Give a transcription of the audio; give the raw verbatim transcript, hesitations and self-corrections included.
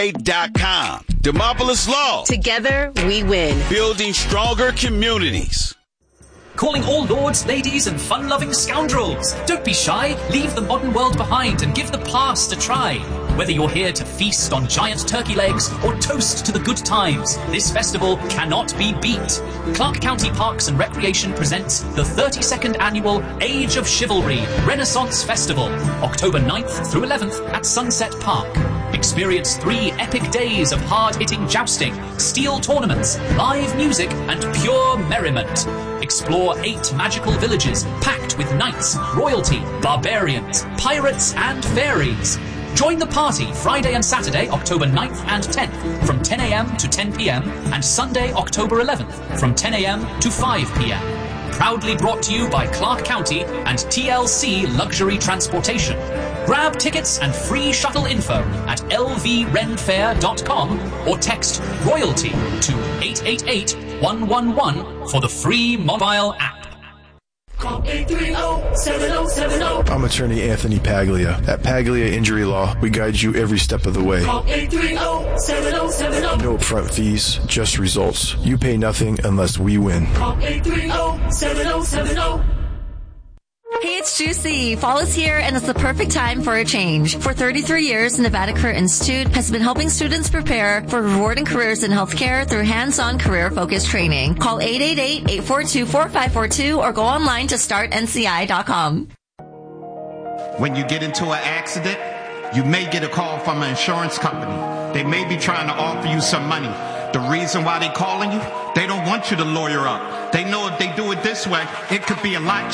dot com. Demopolis Law. Together we win. Building stronger communities. Calling all lords, ladies, and fun-loving scoundrels. Don't be shy. Leave the modern world behind and give the past a try. Whether you're here to feast on giant turkey legs or toast to the good times, this festival cannot be beat. Clark County Parks and Recreation presents the thirty-second annual Age of Chivalry Renaissance Festival, October ninth through eleventh at Sunset Park. Experience three epic days of hard-hitting jousting, steel tournaments, live music, and pure merriment. Explore eight magical villages packed with knights, royalty, barbarians, pirates, and fairies. Join the party Friday and Saturday, October ninth and tenth from ten a.m. to ten p.m. and Sunday, October eleventh from ten a.m. to five p.m. Proudly brought to you by Clark County and T L C Luxury Transportation. Grab tickets and free shuttle info at l v ren fair dot com or text royalty to eight eight eight, one one one for the free mobile app. Call eight three zero, seven zero seven zero. I'm attorney Anthony Paglia. At Paglia Injury Law, we guide you every step of the way. Call eight three zero, seven zero seven zero. No upfront fees, just results. You pay nothing unless we win. Call eight three zero, seven zero seven zero. Hey, it's Juicy. Fall is here, and it's the perfect time for a change. For thirty-three years, Nevada Career Institute has been helping students prepare for rewarding careers in healthcare through hands-on career-focused training. Call eight eight eight, eight four two, four five four two or go online to start N C I dot com. When you get into an accident, you may get a call from an insurance company. They may be trying to offer you some money. The reason why they're calling you, they don't want you to lawyer up. They know if they do it this way, it could be a lot